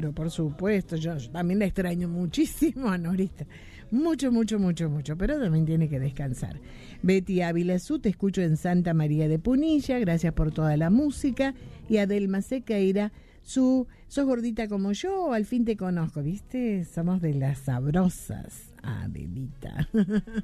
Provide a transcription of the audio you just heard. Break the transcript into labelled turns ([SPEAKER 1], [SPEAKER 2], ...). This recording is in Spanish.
[SPEAKER 1] Claro, por supuesto, yo también la extraño muchísimo a Norita, mucho, pero también tiene que descansar. Betty Ávila Su, te escucho en Santa María de Punilla, gracias por toda la música. Y Adelma Sequeira, sos gordita como yo, al fin te conozco, ¿viste? Somos de las sabrosas, Adelita.